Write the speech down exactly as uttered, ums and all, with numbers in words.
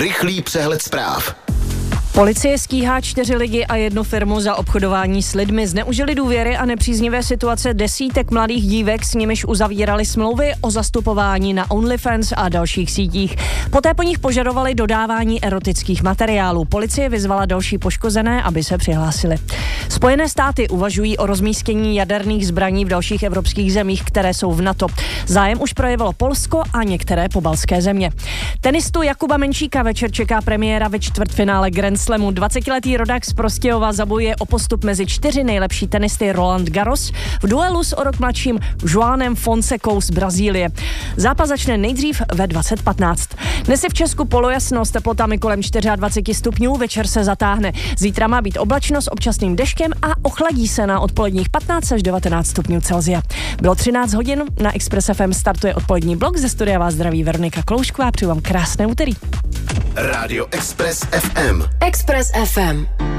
Rychlý přehled zpráv. Policie stíhá čtyři lidi a jednu firmu za obchodování s lidmi. Zneužili důvěry a nepříznivé situace desítek mladých dívek, s nimiž uzavírali smlouvy o zastupování na OnlyFans a dalších sítích. Poté po nich požadovali dodávání erotických materiálů. Policie vyzvala další poškozené, aby se přihlásili. Spojené státy uvažují o rozmístění jaderných zbraní v dalších evropských zemích, které jsou v NATO. Zájem už projevilo Polsko a některé pobaltské země. Tenistu Jakuba Menčíka večer čeká premiéra ve čtvrtfinále Grand Slamu. dvacetiletý rodák z Prostějova zabojuje o postup mezi čtyři nejlepší tenisty Roland Garros v duelu s o rok mladším Joanem Fonsecou z Brazílie. Zápas začne nejdřív ve dvacet patnáct. Dnes je v Česku polojasno s teplotami kolem dvacet čtyři stupňů, večer se zatáhne. Zítra má být oblačno s občasným deštěm a ochladí se na odpoledních patnáct až devatenáct stupňů Celsia. Bylo třináct hodin, na Express F M startuje odpolední blok, ze studia vás zdraví Veronika Kloušková, přeju vám krásné úterý. Rádio Express F M. Express F M.